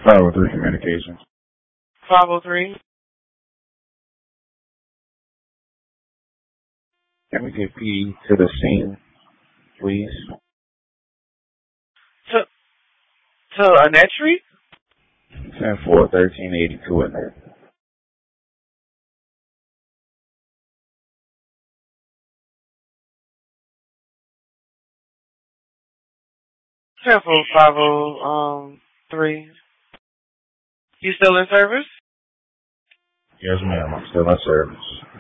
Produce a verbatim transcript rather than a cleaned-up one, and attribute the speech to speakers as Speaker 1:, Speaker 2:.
Speaker 1: five oh three Communications.
Speaker 2: five oh three.
Speaker 1: Can we get P to the scene, please?
Speaker 2: To, to Annette Street?
Speaker 1: ten four thirteen eighty-two in there.
Speaker 2: ten four five oh three. You still in service?
Speaker 1: Yes, ma'am. I'm still in service.